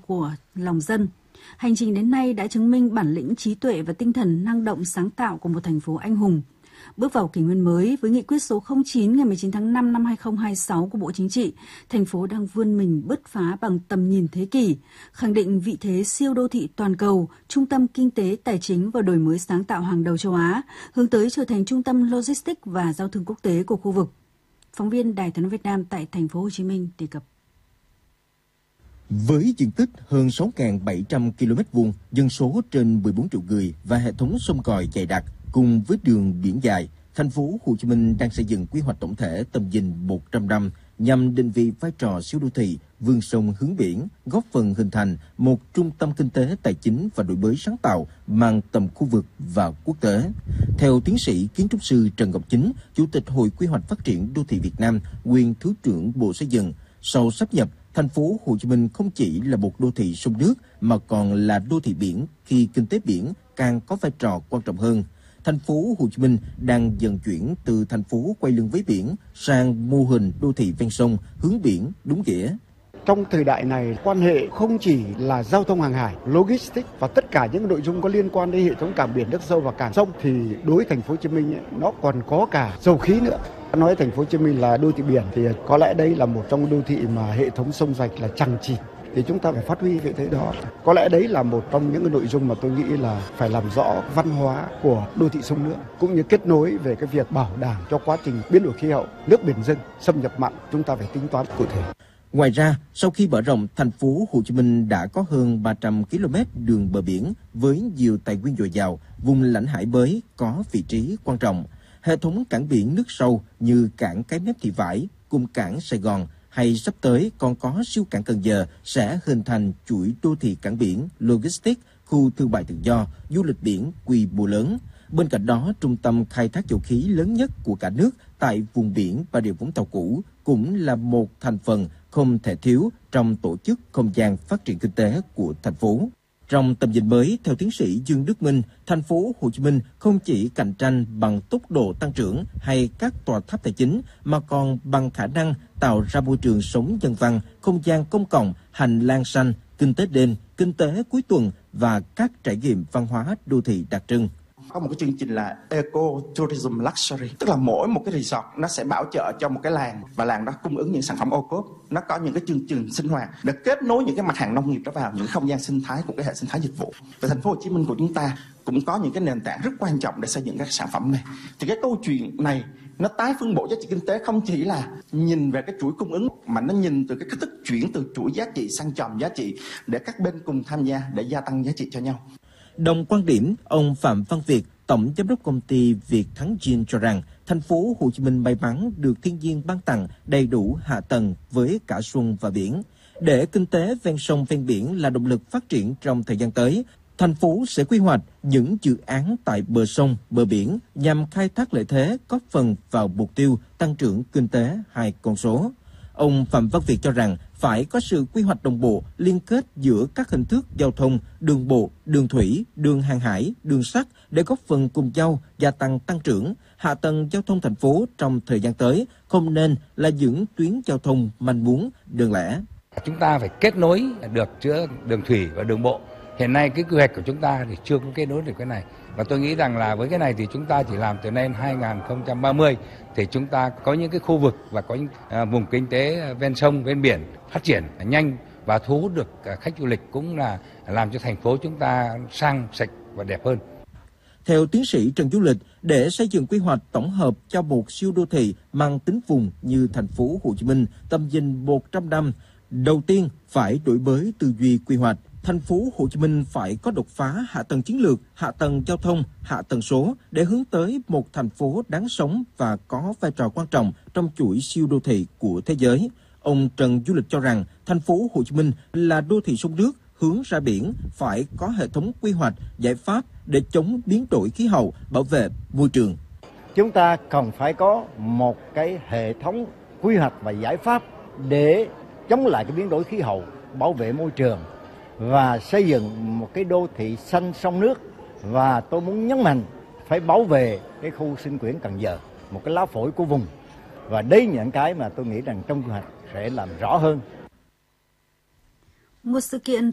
của lòng dân. Hành trình đến nay đã chứng minh bản lĩnh, trí tuệ và tinh thần năng động sáng tạo của một thành phố anh hùng. Bước vào kỷ nguyên mới với nghị quyết số 09 ngày 19 tháng 5 năm 2026 của Bộ Chính trị, thành phố đang vươn mình bứt phá bằng tầm nhìn thế kỷ, khẳng định vị thế siêu đô thị toàn cầu, trung tâm kinh tế, tài chính và đổi mới sáng tạo hàng đầu châu Á, hướng tới trở thành trung tâm logistics và giao thương quốc tế của khu vực. Phóng viên Đài Tiếng nói Việt Nam tại thành phố Hồ Chí Minh đề cập. Với diện tích hơn 6.700 km2, dân số trên 14 triệu người và hệ thống sông ngòi dày đặc cùng với đường biển dài, thành phố Hồ Chí Minh đang xây dựng quy hoạch tổng thể tầm nhìn 100 năm nhằm định vị vai trò siêu đô thị vươn sông hướng biển, góp phần hình thành một trung tâm kinh tế, tài chính và đổi mới sáng tạo mang tầm khu vực và quốc tế. Theo tiến sĩ kiến trúc sư Trần Ngọc Chính, Chủ tịch Hội Quy hoạch Phát triển Đô thị Việt Nam, nguyên Thứ trưởng Bộ Xây dựng, sau sáp nhập, thành phố Hồ Chí Minh không chỉ là một đô thị sông nước mà còn là đô thị biển khi kinh tế biển càng có vai trò quan trọng hơn. Thành phố Hồ Chí Minh đang dần chuyển từ thành phố quay lưng với biển sang mô hình đô thị ven sông, hướng biển đúng nghĩa. Trong thời đại này, quan hệ không chỉ là giao thông hàng hải, logistics và tất cả những nội dung có liên quan đến hệ thống cảng biển, nước sâu và cảng sông thì đối với thành phố Hồ Chí Minh nó còn có cả dầu khí nữa. Nói thành phố Hồ Chí Minh là đô thị biển thì có lẽ đây là một trong đô thị mà hệ thống sông rạch là chằng chịt. Thì chúng ta phải phát huy vị thế đó. Có lẽ đấy là một trong những cái nội dung mà tôi nghĩ là phải làm rõ văn hóa của đô thị sông nước, cũng như kết nối về cái việc bảo đảm cho quá trình biến đổi khí hậu, nước biển dâng, xâm nhập mặn, chúng ta phải tính toán cụ thể. Ngoài ra, sau khi mở rộng, thành phố Hồ Chí Minh đã có hơn 300 km đường bờ biển với nhiều tài nguyên dồi dào, vùng lãnh hải mới có vị trí quan trọng. Hệ thống cảng biển nước sâu như cảng Cái Mép Thị Vải, cùng cảng Sài Gòn hay sắp tới còn có siêu cảng Cần Giờ sẽ hình thành chuỗi đô thị cảng biển, logistics, khu thương mại tự do, du lịch biển quy mô lớn. Bên cạnh đó, trung tâm khai thác dầu khí lớn nhất của cả nước tại vùng biển Bà Rịa Vũng Tàu cũ cũng là một thành phần không thể thiếu trong tổ chức không gian phát triển kinh tế của thành phố. Trong tầm nhìn mới, theo tiến sĩ Dương Đức Minh, thành phố Hồ Chí Minh không chỉ cạnh tranh bằng tốc độ tăng trưởng hay các tòa tháp tài chính, mà còn bằng khả năng tạo ra môi trường sống nhân văn, không gian công cộng, hành lang xanh, kinh tế đêm, kinh tế cuối tuần và các trải nghiệm văn hóa đô thị đặc trưng. Có một cái chương trình là Eco Tourism Luxury, tức là mỗi một cái resort nó sẽ bảo trợ cho một cái làng và làng đó cung ứng những sản phẩm ô cốp. Nó có những cái chương trình sinh hoạt để kết nối những cái mặt hàng nông nghiệp đó vào những không gian sinh thái của cái hệ sinh thái dịch vụ. Và thành phố Hồ Chí Minh của chúng ta cũng có những cái nền tảng rất quan trọng để xây dựng các sản phẩm này. Thì cái câu chuyện này nó tái phân bổ giá trị kinh tế không chỉ là nhìn về cái chuỗi cung ứng mà nó nhìn từ cái cách thức chuyển từ chuỗi giá trị sang chòm giá trị để các bên cùng tham gia để gia tăng giá trị cho nhau. Đồng quan điểm, ông Phạm Văn Việt, Tổng Giám đốc công ty Việt Thắng Gin cho rằng thành phố Hồ Chí Minh may mắn được thiên nhiên ban tặng đầy đủ hạ tầng với cả xuân và biển. Để kinh tế ven sông ven biển là động lực phát triển trong thời gian tới, thành phố sẽ quy hoạch những dự án tại bờ sông, bờ biển nhằm khai thác lợi thế, góp phần vào mục tiêu tăng trưởng kinh tế hai con số. Ông Phạm Văn Việt cho rằng phải có sự quy hoạch đồng bộ, liên kết giữa các hình thức giao thông, đường bộ, đường thủy, đường hàng hải, đường sắt để góp phần cùng nhau gia tăng tăng trưởng. Hạ tầng giao thông thành phố trong thời gian tới không nên là những tuyến giao thông manh mún, đơn lẻ. Chúng ta phải kết nối được giữa đường thủy và đường bộ. Hiện nay cái quy hoạch của chúng ta thì chưa có kết nối được cái này. Và tôi nghĩ rằng là với cái này thì chúng ta chỉ làm từ nay đến 2030 thì chúng ta có những cái khu vực và có những vùng kinh tế ven sông, ven biển phát triển nhanh và thu hút được khách du lịch, cũng là làm cho thành phố chúng ta sang sạch và đẹp hơn. Theo tiến sĩ Trần Du Lịch, để xây dựng quy hoạch tổng hợp cho một siêu đô thị mang tính vùng như thành phố Hồ Chí Minh tầm nhìn 100 năm, đầu tiên phải đổi mới tư duy quy hoạch. Thành phố Hồ Chí Minh phải có đột phá hạ tầng chiến lược, hạ tầng giao thông, hạ tầng số để hướng tới một thành phố đáng sống và có vai trò quan trọng trong chuỗi siêu đô thị của thế giới. Ông Trần Du Lịch cho rằng thành phố Hồ Chí Minh là đô thị sông nước hướng ra biển, phải có hệ thống quy hoạch, giải pháp để chống biến đổi khí hậu, bảo vệ môi trường. Chúng ta cần phải có một cái hệ thống quy hoạch và giải pháp để chống lại cái biến đổi khí hậu, bảo vệ môi trường và xây dựng một cái đô thị xanh sông nước. Và tôi muốn nhấn mạnh phải bảo vệ cái khu sinh quyển Cần Giờ, một cái lá phổi của vùng. Và đây những cái mà tôi nghĩ rằng trong quy hoạch sẽ làm rõ hơn. Một sự kiện